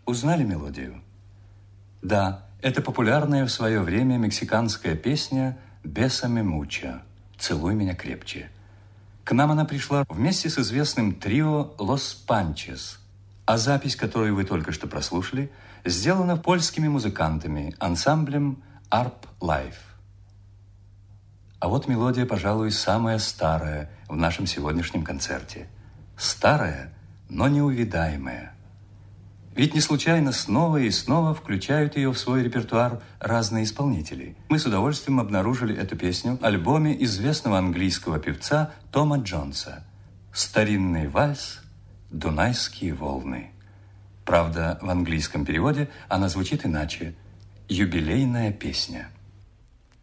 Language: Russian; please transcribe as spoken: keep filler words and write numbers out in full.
Узнали мелодию? Да, это популярная в свое время мексиканская песня «Бесаме мучо» «Целуй меня крепче». К нам она пришла вместе с известным трио «Лос Панчес», а запись, которую вы только что прослушали, сделана польскими музыкантами, ансамблем «Арп Лайф». А вот мелодия, пожалуй, самая старая в нашем сегодняшнем концерте. Старая, но неувидаемая. Ведь не случайно снова и снова включают ее в свой репертуар разные исполнители. Мы с удовольствием обнаружили эту песню в альбоме известного английского певца Тома Джонса «Старинный вальс. Дунайские волны». Правда, в английском переводе она звучит иначе – «Юбилейная песня».